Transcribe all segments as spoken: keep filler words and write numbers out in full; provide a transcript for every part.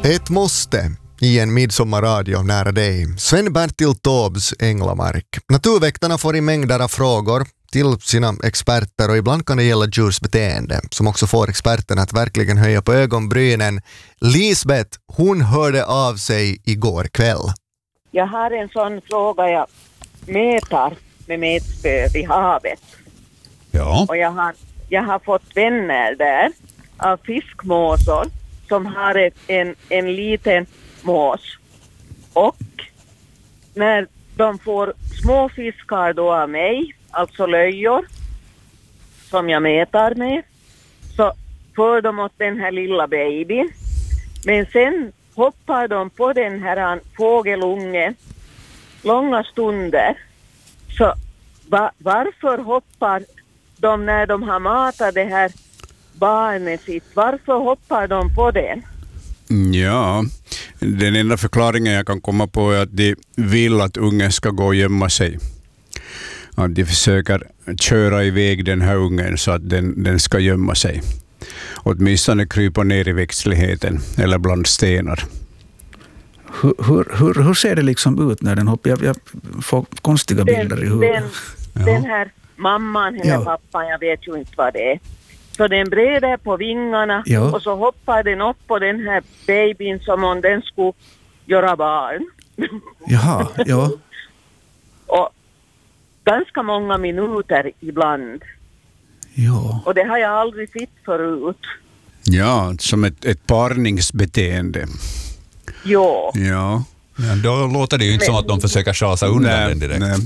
Ett måste i en midsommarradio nära dig. Sven-Bertil Taubes Änglamark. Naturväktarna får i mängder av frågor till sina experter och ibland kan det gälla djursbeteende som också får experterna att verkligen höja på ögonbrynen. Lisbeth, hon hörde av sig igår kväll. Jag har en sån fråga jag mätar med mätspö vid havet. Ja. Och jag har, jag har fått vänner där av fiskmåsor som har ett, en, en liten mås. Och när de får små fiskar då av mig, alltså löjor, som jag mätar med, så för de åt den här lilla babyn. Men sen hoppar de på den här fågelungen långa stunder. Så va, varför hoppar de när de har matat det här barnet sitt? Varför hoppar de på den? Ja, den enda förklaringen jag kan komma på är att de vill att ungen ska gå och gömma sig. Att de försöker köra iväg den här ungen så att den, den ska gömma sig. Åtminstone krypa ner i växtligheten eller bland stenar. Hur, hur, hur, hur ser det liksom ut när den hoppar? Jag, jag får konstiga Den, bilder i huvudet. den, Ja. den här mamman eller Ja. pappan, jag vet ju inte vad det är. Så den breder på vingarna Ja. och så hoppar den upp på den här babyn som om den skulle göra barn. Jaha, ja. Och ganska många minuter ibland. Ja. Och det har jag aldrig sett förut. Ja, som ett, ett parningsbeteende. Jo. Ja. Ja, då låter det ju inte som att de försöker chasa undan den direkt. Nej.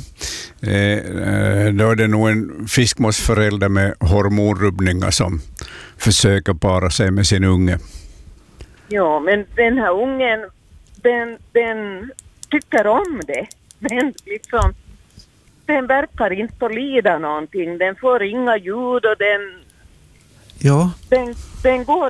Eh, då är det nog en fiskmåsförälder med hormonrubbningar som försöker para sig med sin unge. Jo, men den här ungen, den, den tycker om det. Den liksom, den verkar inte att lida någonting. Den får inga ljud och den, Ja. den, den går